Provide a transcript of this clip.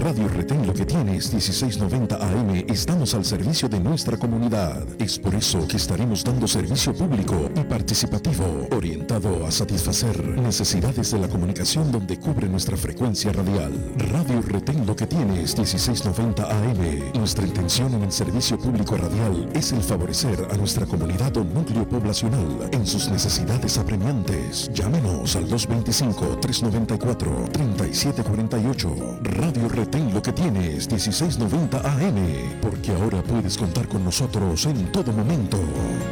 Radio Retén Lo que Tienes 1690 AM estamos al servicio de nuestra comunidad. Es por eso que estaremos dando servicio público y participativo, orientado a satisfacer necesidades de la comunicación donde cubre nuestra frecuencia radial. Radio Retén Lo que Tienes 1690 AM. Nuestra intención en el servicio público radial es el favorecer a nuestra comunidad o núcleo poblacional en sus necesidades apremiantes. Llámenos al 225-394-3748. Radio Retén Lo que Tienes 1690 AM, porque ahora puedes contar con nosotros en todo momento.